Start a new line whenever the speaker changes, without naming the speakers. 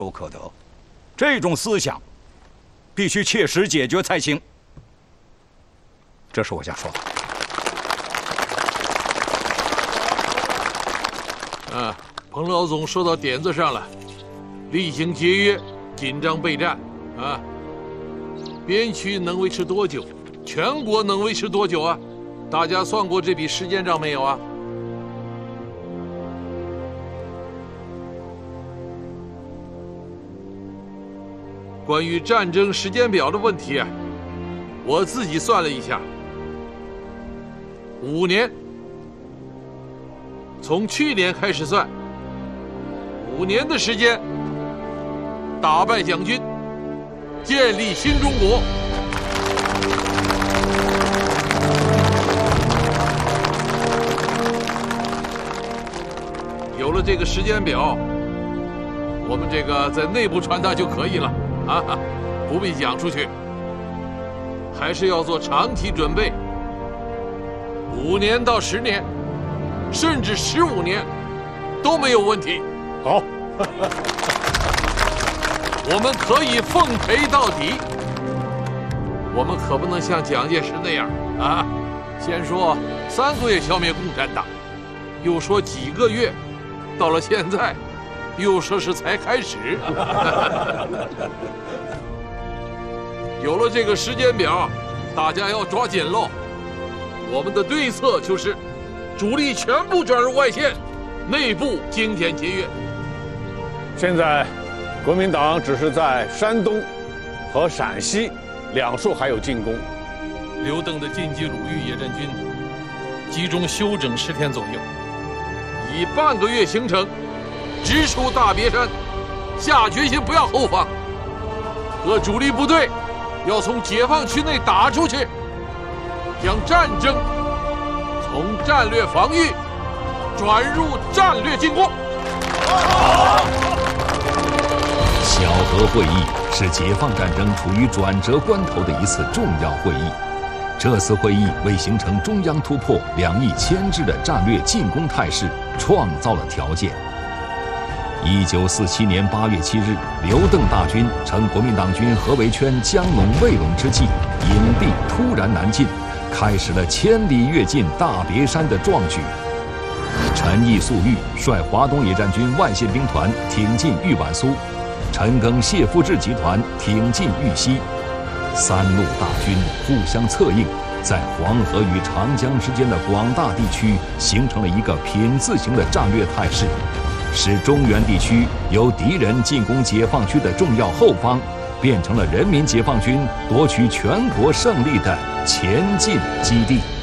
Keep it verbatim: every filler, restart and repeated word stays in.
不可得。这种思想必须切实解决才行。这是我想说
的。啊，彭老总说到点子上了，厉行节约，紧张备战啊。边区能维持多久？全国能维持多久啊？大家算过这笔时间账没有啊？关于战争时间表的问题啊，我自己算了一下，五年，从去年开始算，五年的时间，打败蒋军，建立新中国。有了这个时间表，我们这个在内部传达就可以了。啊，不必讲出去，还是要做长期准备，五年到十年，甚至十五年，都没有问题。
好，
我们可以奉陪到底。我们可不能像蒋介石那样啊，先说三个月消灭共产党，又说几个月，到了现在。又说是才开始，有了这个时间表，大家要抓紧喽。我们的对策就是，主力全部转入外线，内部精简节约。
现在，国民党只是在山东和陕西两处还有进攻。
刘邓的晋冀鲁豫野战军集中休整十天左右，以半个月行程。直出大别山，下决心不要后方。各主力部队要从解放区内打出去，将战争从战略防御转入战略进攻。
小河会议是解放战争处于转折关头的一次重要会议。这次会议为形成中央突破两翼牵制的战略进攻态势创造了条件。一九四七年八月七日，刘邓大军乘国民党军合围圈将拢未拢之际，隐蔽突然南进，开始了千里跃进大别山的壮举。陈毅、粟裕率华东野战军外线兵团挺进豫皖苏，陈赓、谢富治集团挺进豫西，三路大军互相策应，在黄河与长江之间的广大地区形成了一个品字形的战略态势。使中原地区由敌人进攻解放区的重要后方，变成了人民解放军夺取全国胜利的前进基地。